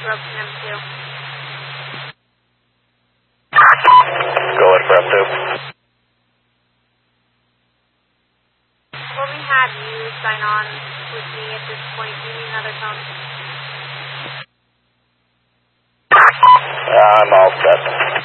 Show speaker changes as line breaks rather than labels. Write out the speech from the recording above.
Robeson M2.
Go ahead for M2.
Let me have you sign on with me at this point. Do you need another phone?
I'm all set.